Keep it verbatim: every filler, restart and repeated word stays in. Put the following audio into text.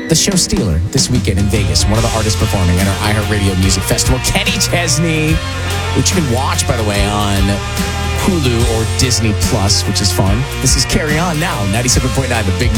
the show stealer this weekend in Vegas. One of the artists performing at our iHeartRadio Music Festival, Kenny Chesney, which you can watch, by the way, on Hulu or Disney Plus, which is fun. This is Carry On Now, ninety-seven point nine, The Big